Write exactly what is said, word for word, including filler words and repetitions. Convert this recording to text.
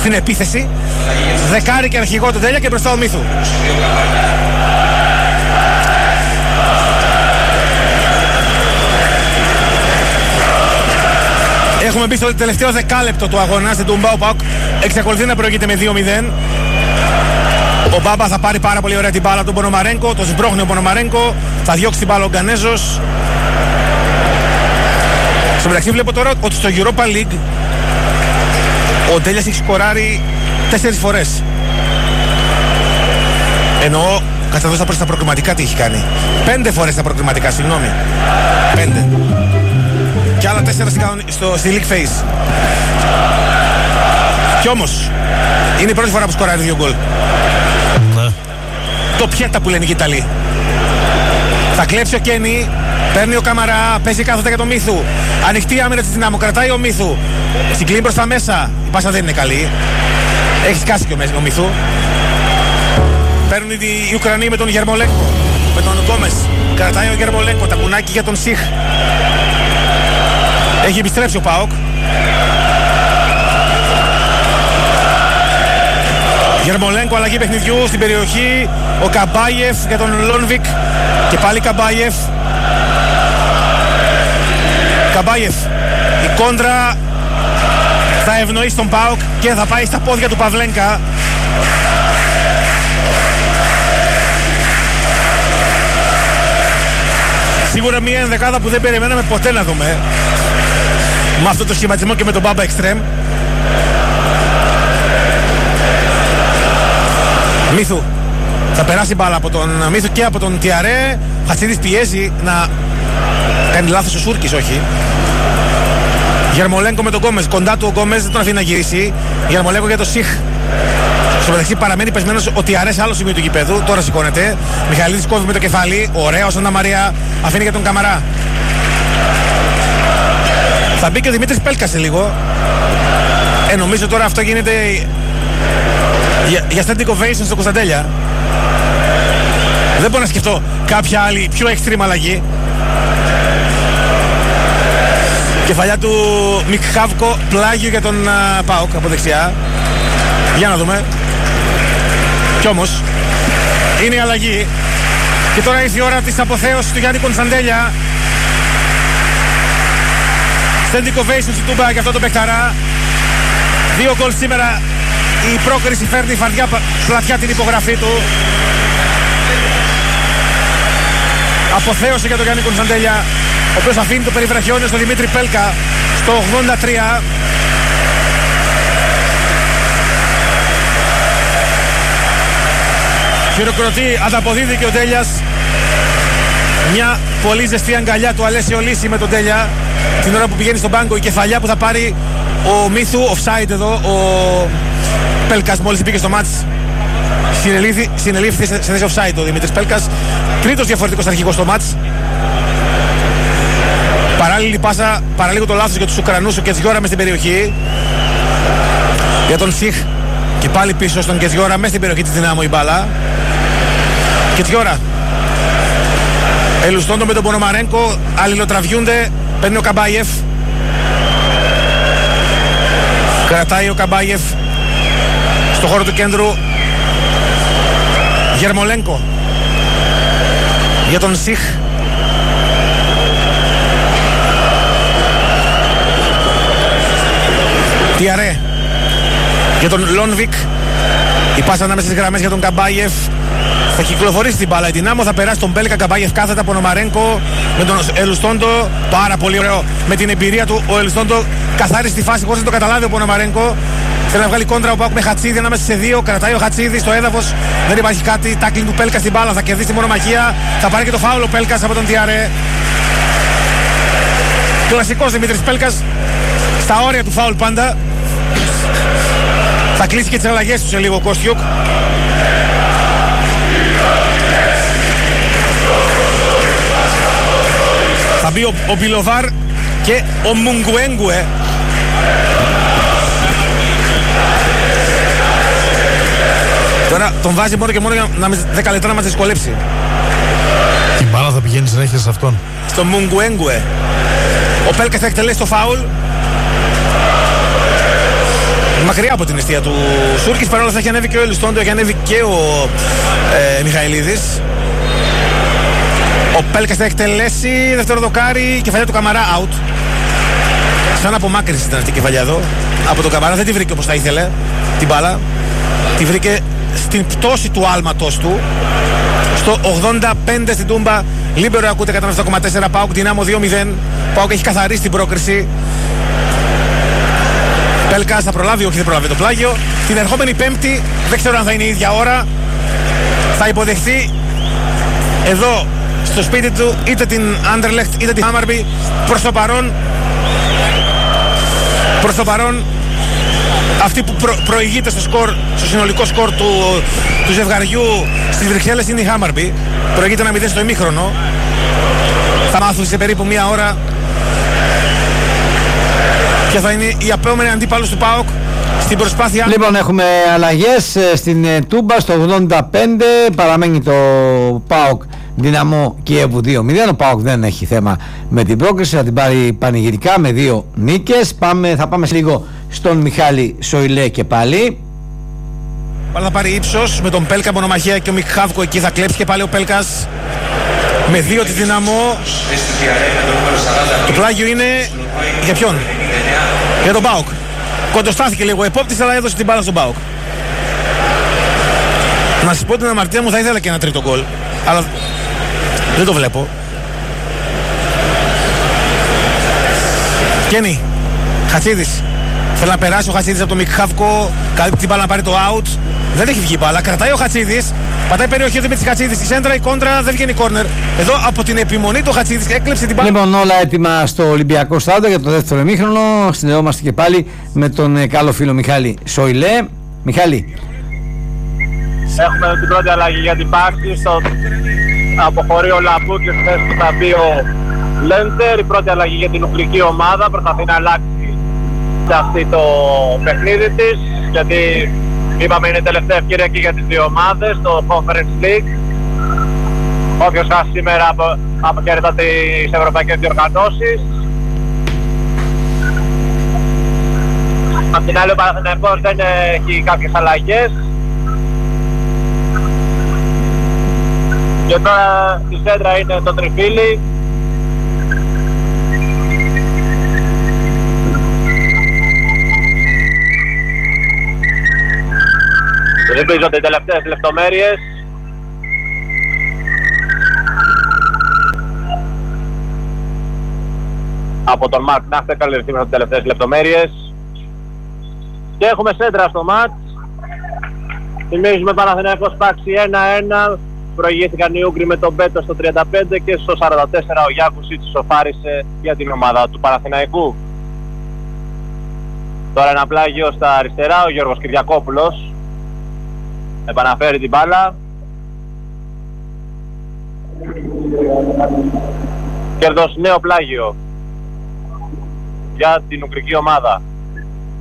στην επίθεση. Δεκάρι και αρχηγό του Ντέλια και μπροστά ο Μίθου. Έχουμε μπει στο τελευταίο δεκάλεπτο του αγώνα στην Τουμπάου ΠΑΟΚ. Εξακολουθεί να προηγείται με δύο μηδέν. Ο Μπάμπα θα πάρει πάρα πολύ ωραία την μπάλα του Πονομαρένκο. Το σμπρώχνει ο Πονομαρένκο. Θα διώξει την μπάλα ο Γκανέζος. Στο μεταξύ βλέπω τώρα ότι στο Europa League ο Ντέλιας έχει σκοράρει τέσσερις φορές. Εννοώ κατά εδώ στα προκριματικά τι έχει κάνει. Πέντε φορές στα προκριματικά, συγγνώμη. Πέντε. Και άλλα τέσσερα στο, στη League Phase. Κι όμως είναι η πρώτη φορά που σκοράρει δύο γκολ. Ναι. Το πιέτα που λένε οι Ιταλοί. Θα κλέψει ο Κένι. Παίρνει ο Καμαρά, παίζει κάθετα για τον Μίθου. Ανοιχτή άμυνα της Δυνάμου, κρατάει ο Μίθου. Συγκλίνει προς τα μέσα. Η πάσα δεν είναι καλή. Έχει σκάσει και ο Μίθου. Παίρνουν οι Ουκρανοί με τον Γερμολέγκο. Με τον Γκόμες. Κρατάει ο Γερμολέγκο. Τακουνάκι για τον Σιχ. Έχει επιστρέψει ο ΠΑΟΚ. Γερμολέγκο, αλλαγή παιχνιδιού στην περιοχή. Ο Καμπάιεφ για τον Λόνβικ. Και πάλι Καμπάιεφ. Καμπάιεφ. Η κόντρα θα ευνοήσει τον ΠΑΟΚ και θα πάει στα πόδια του Παυλένκα. Σίγουρα μια ενδεκάδα που δεν περιμέναμε ποτέ να δούμε. Με αυτό το σχηματισμό και με τον Μπάμπα Εξτρέμ. Μίθου. Θα περάσει μπάλα από τον Μίθου και από τον Τιαρέ. Χατσίδης πιέζει να κάνει λάθος ο Σούρκης, όχι. Γερμολέγκο με τον Γκόμες. Κοντά του ο Γκόμες δεν τον αφήνει να γυρίσει. Γερμολέγκο για το Σιχ. Στο μεταξύ παραμένει πεσμένος ο Τιαρέ σε άλλο σημείο του γηπέδου. Τώρα σηκώνεται. Μιχαλίδης κόβει με το κεφάλι. Ωραία, ο Σάντα Μαρία αφήνει για τον Καμαρά. Θα μπει και ο Δημήτρης Πέλκας σε λίγο. Ε, νομίζω τώρα αυτό γίνεται για, για standing ovation στο Κωνσταντέλια. Δεν μπορώ να σκεφτώ κάποια άλλη πιο extreme αλλαγή. Κεφαλιά του Μικχάβκο, πλάγιο για τον uh, ΠΑΟΚ από δεξιά. Για να δούμε. Κι όμως είναι η αλλαγή. Και τώρα ήρθε η ώρα της αποθέωσης του Γιάννη Κωνσταντέλια. Standing ovation στην Τούμπα για αυτό το παιχταρά. Δύο γκολ σήμερα. Η πρόκριση φέρνει φαρδιά πλατιά την υπογραφή του. Αποθέωση για τον Γιάννη Κωνσταντέλια, ο οποίος αφήνει το περιβραχιόνιο στον Δημήτρη Πέλκα στο ογδόντα τρία. Χειροκροτεί, ανταποδίδει και ο Ντέλιας. Μια πολύ ζεστή αγκαλιά του Αλέσιο Λύση με τον Ντέλια την ώρα που πηγαίνει στον πάγκο. Η κεφαλιά που θα πάρει ο Μίθου, offside εδώ. Ο Πέλκας μόλις μπήκε στο μάτς συνελήφθη σε θέση offside ο Δημήτρης Πέλκας. Τρίτος διαφορετικός αρχηγός στο μάτς. Παράλληλη πάσα, παραλίγο το λάθος για τους Ουκρανούς. Ο Κετζιόρα μες στην περιοχή για τον Σιχ. Και πάλι πίσω στον Κετζιόρα μες στην περιοχή της Δυνάμου η μπάλα. Κετζιόρα Ελουστόντο με τον Πονομαρένκο. Αλληλοτραβιούνται. Παίρνει ο Καμπάιεφ. Κρατάει ο Καμπάιεφ στο χώρο του κέντρου. Γερμολέγκο για τον Σιχ. Τιαρέ για τον Λόνβικ. Η πάσα ανάμεσα στις γραμμές για τον Καμπάιεφ. Θα κυκλοφορήσει την μπάλα η Δυνάμο. Θα περάσει τον Μπέλκα. Καμπάιεφ κάθετα από Πονομαρένκο με τον Ελουστόντο. Πάρα πολύ ωραίο με την εμπειρία του. Ο Ελουστόντο καθάρισε τη φάση χωρίς να το καταλάβει ο Πονομαρένκο. Θέλει να βγάλει κόντρα ο Πάκου με Χατσίδη ανάμεσα σε δύο. Κρατάει ο Χατσίδη στο έδαφος. Δεν υπάρχει κάτι. Τάκλιν του Πέλκα στην μπάλα. Θα κερδίσει τη μονομαχία. Θα πάρει και το φάουλο Πέλκας από τον Τιαρέ. Κλασικός Δημήτρης Πέλκας. Στα όρια του φάουλ πάντα. Θα κλείσει και τις αλλαγές του σε λίγο ο Κόστιουκ. Θα μπει ο, ο Μπιλοβάρ και ο Μουγκουέγκουε. Τώρα τον βάζει μόνο και μόνο για να δέκα λεπτά να μας δυσκολέψει. Η μπάλα θα πηγαίνει συνέχεια σε αυτόν. Στο Μουγκουέγκουε. Ο Πέλκας θα εκτελέσει το φάουλ. μακριά από την αιστεία του Σούρκης. Παρ' όλα αυτά έχει ανέβει και ο Ελουστόντο, έχει ανέβει και ο ε, Μιχαηλίδης. Ο Πέλκας θα εκτελέσει, δεύτερο δοκάρι, κεφαλιά του Καμαρά out. Σαν απομάκρυνση ήταν αυτή η κεφαλιά εδώ από τον Καμαρά, δεν τη βρήκε όπως θα ήθελε την μπάλα. Τη βρήκε στην πτώση του άλματος του. Στο ογδόντα πέντε στην Τούμπα. Λίμπερο ακούτε κατά επτά κόμμα τέσσερα. ΠΑΟΚ Δυνάμο δύο μηδέν. ΠΑΟΚ έχει καθαρίσει την πρόκριση. Πέλκας θα προλάβει, όχι δεν προλάβει το πλάγιο. Την ερχόμενη Πέμπτη, δεν ξέρω αν θα είναι η ίδια ώρα, θα υποδεχθεί εδώ στο σπίτι του είτε την Anderlecht είτε την Hammarby. Προς το παρόν, προς το παρόν αυτή που προ, προηγείται στο, σκορ, στο συνολικό σκορ του, του ζευγαριού στις Βρυξέλλες είναι η Hammarby. Προηγείται ένα μηδέν στο ημίχρονο. Θα μάθουν σε περίπου μία ώρα ποια θα είναι η επόμενη αντίπαλος του ΠΑΟΚ στην προσπάθεια. Λοιπόν, έχουμε αλλαγές στην Τούμπα στο ογδόντα πέντε. Παραμένει το ΠΑΟΚ Δυναμό Κιέβου δύο μηδέν. Ο ΠΑΟΚ δεν έχει θέμα με την πρόκριση, θα την πάρει πανηγυρικά με δύο νίκες. Πάμε, θα πάμε σε λίγο στον Μιχάλη Σοηλέ και πάλι. Πάλι θα πάρει ύψος με τον Πέλκα μονομαχία και ο Μικχάβκο εκεί θα κλέψει και πάλι ο Πέλκας με δύο τη Δυναμό. Το πλάγιο είναι για ποιον? Για τον ΠΑΟΚ. Κοντοστάθηκε λίγο ο επόπτης, αλλά έδωσε την μπάλα στον ΠΑΟΚ. Να σας πω την αμαρτία μου, θα ήθελα και ένα τρίτο γκολ, αλλά δεν το βλέπω. Κένι, Χατσίδης. Θέλει να περάσει ο Χατσίδης από το Μικχάβκο, καλύπτει την μπάλα να πάρει το out. Δεν έχει βγει μπάλα, κρατάει ο Χατσίδης. Πατάει περιοχή ο Δημήτρης Χατσίδης στη σέντρα, η κόντρα δεν βγαίνει κόρνερ. Εδώ από την επιμονή του Χατσίδης έκλεψε την μπάλα. Λοιπόν, όλα έτοιμα στο Ολυμπιακό Στάδιο για το δεύτερο ημίχρονο. Συνδεόμαστε και πάλι με τον καλό φίλο Μιχάλη Σοηλέ. Μιχάλη. Έχουμε την πρώτη αλλαγή για την πάξη. Στο αποχωρεί ο Λαμπού και στη θέση του θα μπει ο Λέντερ. Η πρώτη αλλαγή για την Ουγγρική ομάδα. Προσπαθεί να αλλάξει σε αυτή το παιχνίδι της, γιατί είπαμε είναι η τελευταία ευκαιρία και για τις δύο ομάδες στο Conference League. Όποιος χάσει σήμερα απο, αποχαιρετά τις ευρωπαϊκές διοργανώσεις. Απ' την άλλη ο Παναθηναϊκός δεν έχει κάποιες αλλαγές. Και τώρα στη σέντρα είναι το Τριφύλι. Ρυθμίζονται οι τελευταίες λεπτομέρειες. Από τον Μαρκ Νάχτεκαλ ρυθμίζονται οι τελευταίες λεπτομέρειες. Και έχουμε σέντρα στο μάτς. Θυμίζουμε Παναθηναϊκός πάξη ένα ένα. Προηγήθηκαν οι Ούγγροι με τον Μπέτο στο τριάντα πέντε και στο σαράντα τέσσερα ο Γιάκουσιτς σοφάρισε για την ομάδα του Παναθηναϊκού. Τώρα ένα πλάγιο στα αριστερά, ο Γιώργος Κυριακόπουλος επαναφέρει την μπάλα. Κέρδος νέο πλάγιο για την Ουγγρική ομάδα.